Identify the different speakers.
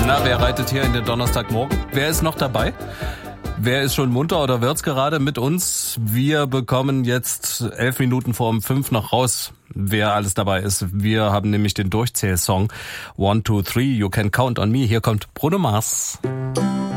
Speaker 1: Na, wer reitet hier in den Donnerstagmorgen? Wer ist noch dabei? Wer ist schon munter oder wird's gerade mit uns? Wir bekommen jetzt 11 Minuten vor 5 noch raus, wer alles dabei ist. Wir haben nämlich den Durchzählsong 1, 2, 3, You Can Count on Me. Hier kommt Bruno Mars.